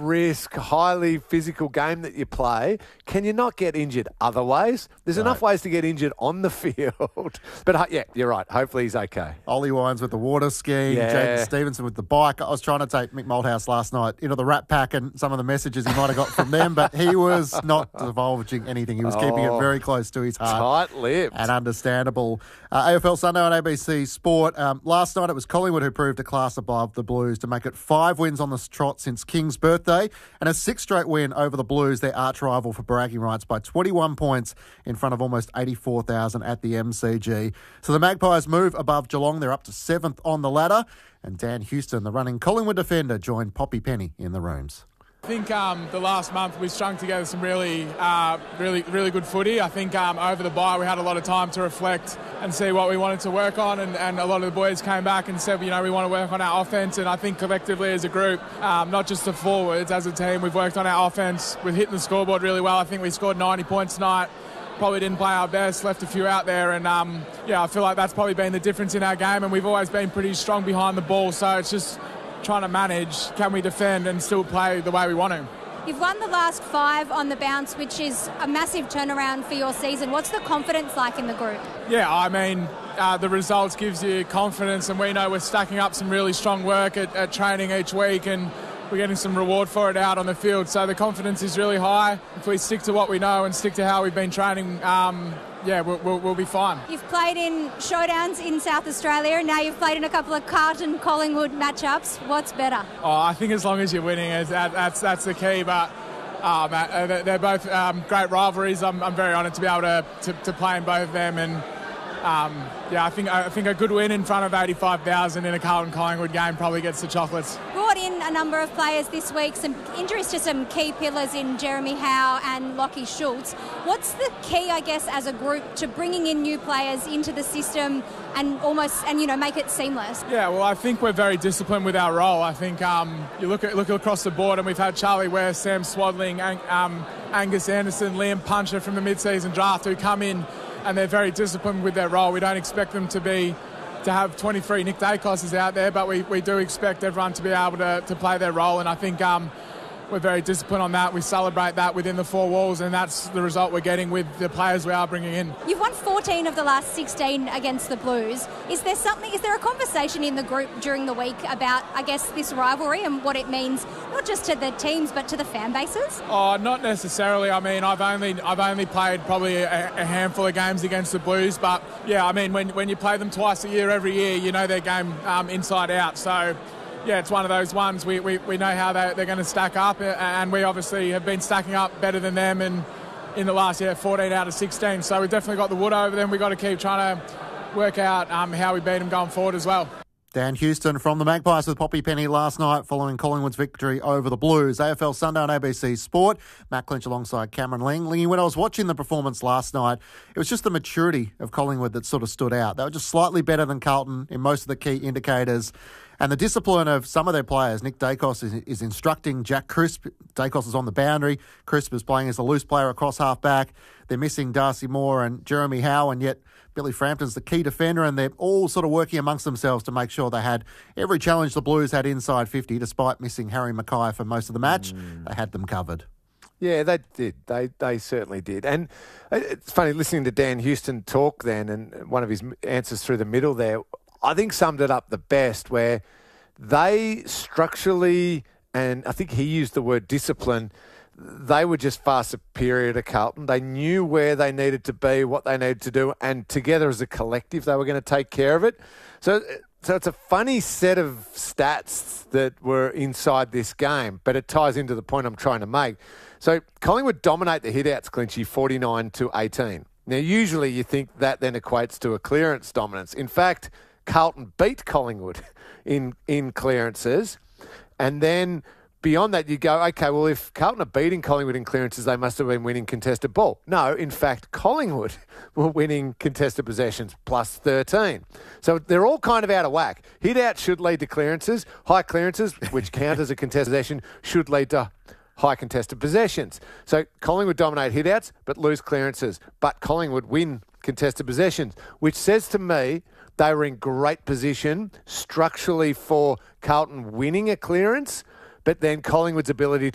risk, highly physical game that you play, can you not get injured other ways? There's enough ways to get injured on the field. But yeah, you're right. Hopefully he's okay. Ollie Wines with the water skiing, Jaden Stevenson with the bike. I was trying to take Mick Malthouse last night into the Rat Pack and some of the messages he might have got from them, but he was not divulging anything. He was keeping it very close to his heart. Tight-lipped. And understandable. AFL Sunday on ABC Sport. Last night it was Collingwood who proved a class above the Blues to make it 5 wins on the trot since King's birthday and a 6th straight win over the Blues, their arch rival for bragging rights, by 21 points in front of almost 84,000 at the MCG. So the Magpies move above Geelong. They're up to 7th on the ladder. And Dan Houston, the running Collingwood defender, joined Poppy Penny in the rooms. I think the last month we strung together some really good footy. I think over the bye we had a lot of time to reflect and see what we wanted to work on, and a lot of the boys came back and said, we want to work on our offence. And I think collectively as a group, not just the forwards, as a team, we've worked on our offence. We've hit the scoreboard really well. I think we scored 90 points tonight. Probably didn't play our best, left a few out there, and I feel like that's probably been the difference in our game. And we've always been pretty strong behind the ball, so it's just trying to manage, can we defend and still play the way we want to. You've won the last 5 on the bounce, which is a massive turnaround for your season. What's the confidence like in the group? Yeah, I mean, the results gives you confidence, and we know we're stacking up some really strong work at training each week, and we're getting some reward for it out on the field. So the confidence is really high. If we stick to what we know and stick to how we've been training, we'll be fine. You've played in showdowns in South Australia, and now you've played in a couple of Carlton-Collingwood matchups. What's better? I think as long as you're winning, that's the key. But they're both great rivalries. I'm very honoured to be able to play in both of them, and I think a good win in front of 85,000 in a Carlton-Collingwood game probably gets the chocolates. Brought in a number of players this week, some injuries to some key pillars in Jeremy Howe and Lockie Schultz. What's the key, I guess, as a group to bringing in new players into the system and make it seamless? Yeah, well, I think we're very disciplined with our role. I think you look across the board, and we've had Charlie Ware, Sam Swadling, Angus Anderson, Liam Puncher from the mid-season draft who come in, and they're very disciplined with their role. We don't expect them to have 23 Nick Dacos's out there, but we do expect everyone to be able to play their role, and I think we're very disciplined on that. We celebrate that within the 4 walls, and that's the result we're getting with the players we are bringing in. You've won 14 of the last 16 against the Blues. Is there a conversation in the group during the week about, I guess, this rivalry and what it means, not just to the teams but to the fan bases? Oh, not necessarily. I mean, I've only played probably a handful of games against the Blues, but yeah, I mean, when you play them twice a year, every year, you know their game inside out. So yeah, it's one of those ones. We know how they're going to stack up, and we obviously have been stacking up better than them in the last 14 out of 16. So we've definitely got the wood over them. We've got to keep trying to work out how we beat them going forward as well. Dan Houston from the Magpies with Poppy Penny last night following Collingwood's victory over the Blues. AFL Sunday on ABC Sport. Matt Clinch alongside Cameron Ling. Lingy, when I was watching the performance last night, it was just the maturity of Collingwood that sort of stood out. They were just slightly better than Carlton in most of the key indicators. And the discipline of some of their players. Nick Dacos is instructing Jack Crisp. Dacos is on the boundary. Crisp is playing as a loose player across half-back. They're missing Darcy Moore and Jeremy Howe, and yet Billy Frampton's the key defender, and they're all sort of working amongst themselves to make sure they had every challenge the Blues had inside 50, despite missing Harry Mackay for most of the match. They had them covered. Yeah, they did. They certainly did. And it's funny, listening to Dan Houston talk then, and one of his answers through the middle there, I think summed it up the best, where they structurally, and I think he used the word discipline, they were just far superior to Carlton. They knew where they needed to be, what they needed to do, and together as a collective, they were going to take care of it. So it's a funny set of stats that were inside this game, but it ties into the point I'm trying to make. So Collingwood dominate the hit-outs, Clinchy, 49-18. Now, usually you think that then equates to a clearance dominance. In fact, Carlton beat Collingwood in clearances, and then beyond that you go, okay, well, if Carlton are beating Collingwood in clearances, they must have been winning contested ball. No, in fact, Collingwood were winning contested possessions plus 13. So they're all kind of out of whack. Hit-out should lead to clearances. High clearances, which count as a contested possession, should lead to high contested possessions. So Collingwood dominate hit-outs but lose clearances, but Collingwood win contested possessions, which says to me they were in great position structurally for Carlton winning a clearance, but then Collingwood's ability